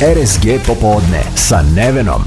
RSG popodne sa Nevenom.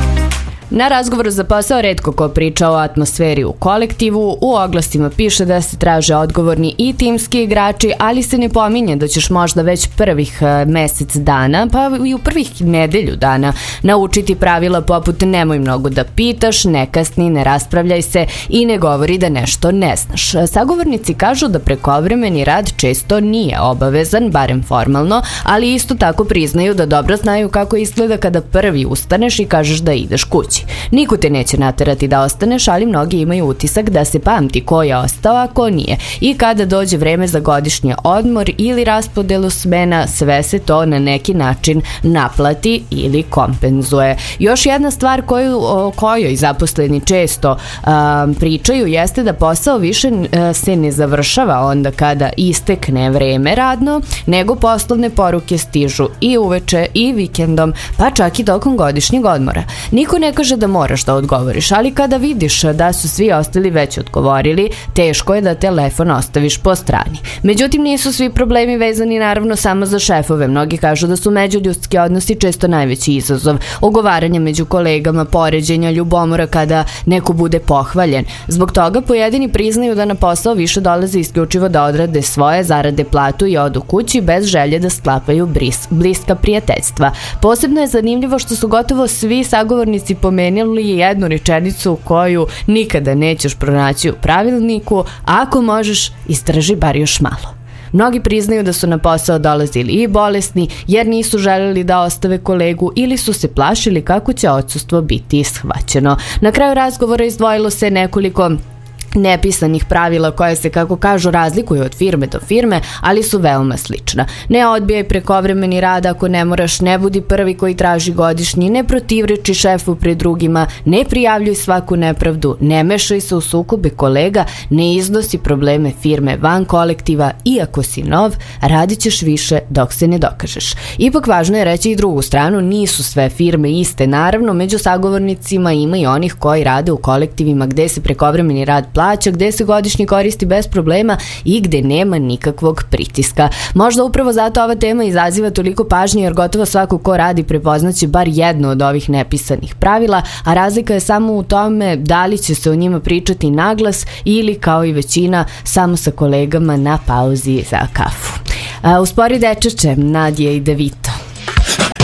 Na razgovoru za posao retko ko priča o atmosferi u kolektivu, u oglasima piše da se traže odgovorni i timski igrači, ali se ne pominje da ćeš možda već prvih mesec dana, pa i u prvih nedelju dana naučiti pravila poput nemoj mnogo da pitaš, ne kasni, ne raspravljaj se i ne govori da nešto ne znaš. Sagovornici kažu da prekovremeni rad često nije obavezan, barem formalno, ali isto tako priznaju da dobro znaju kako izgleda kada prvi ustaneš i kažeš da ideš kući. Niko te neće naterati da ostaneš, ali mnogi imaju utisak da se pamti ko je ostao, a ko nije. I kada dođe vreme za godišnji odmor ili raspodelu smena, sve se to na neki način naplati ili kompenzuje. Još jedna stvar o kojoj zaposleni često pričaju jeste da posao više se ne završava onda kada istekne vreme radno, nego poslovne poruke stižu i uveče i vikendom, pa čak i tokom godišnjeg odmora. Niko ne kaže da moraš da odgovoriš, ali kada vidiš da su svi ostali već odgovorili, teško je da telefon ostaviš po strani. Međutim, nisu svi problemi vezani naravno samo za šefove. Mnogi kažu da su međuljudski odnosi često najveći izazov. Ogovaranja među kolegama, poređenja, ljubomora kada neko bude pohvaljen. Zbog toga pojedini priznaju da na posao više dolaze isključivo da odrade svoje, zarade platu i odu kući bez želje da sklapaju bliska prijateljstva. Posebno je zanimljivo što su gotovo svi sagovornici pomenuli jednu rečenicu koju nikada nećeš pronaći u pravilniku: ako možeš, istraži bar još malo. Mnogi priznaju da su na posao dolazili i bolesni jer nisu želeli da ostave kolegu ili su se plašili kako će odsustvo biti shvaćeno. Na kraju razgovora izdvojilo se nekoliko nepisanih pravila koja se, kako kažu, razlikuju od firme do firme, ali su veoma slična. Ne odbijaj prekovremeni rad ako ne moraš, ne budi prvi koji traži godišnji, ne protivreči šefu pred drugima, ne prijavljuj svaku nepravdu, ne mešaj se u sukobe kolega, ne iznosi probleme firme van kolektiva, iako si nov, radit ćeš više dok se ne dokažeš. Ipak važno je reći i drugu stranu, nisu sve firme iste, naravno, među sagovornicima ima i onih koji rade u kolektivima gde se prekovremeni rad plaća, gde se godišnji koristi bez problema i gde nema nikakvog pritiska. Možda upravo zato ova tema izaziva toliko pažnje, jer gotovo svako ko radi prepoznaće bar jedno od ovih nepisanih pravila, a razlika je samo u tome da li će se o njima pričati naglas ili, kao i većina, samo sa kolegama na pauzi za kafu. Uspori dečeče, Nadije i Devito.